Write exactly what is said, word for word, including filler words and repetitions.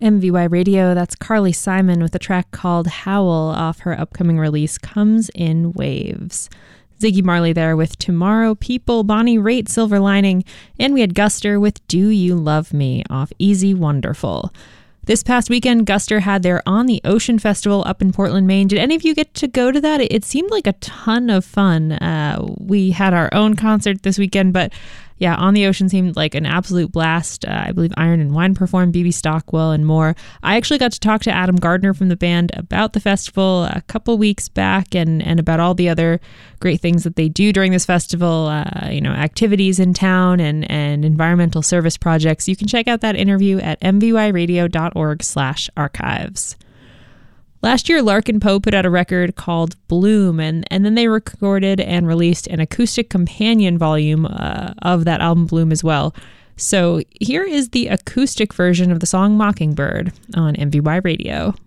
M V Y Radio, that's Carly Simon with a track called Howl off her upcoming release, Comes in Waves. Ziggy Marley there with Tomorrow People, Bonnie Raitt, Silver Lining, and we had Guster with Do You Love Me off Easy Wonderful. This past weekend, Guster had their On the Ocean Festival up in Portland, Maine. Did any of you get to go to that? It seemed like a ton of fun. Uh, we had our own concert this weekend, but yeah, On the Ocean seemed like an absolute blast. Uh, I believe Iron and Wine performed, B B Stockwell, and more. I actually got to talk to Adam Gardner from the band about the festival a couple weeks back and, and about all the other great things that they do during this festival, uh, you know, activities in town and, and environmental service projects. You can check out that interview at m v y radio dot org slash archives. Last year, Larkin Poe put out a record called Bloom, and, and then they recorded and released an acoustic companion volume uh, of that album Bloom as well. So here is the acoustic version of the song Mockingbird on M V Y Radio.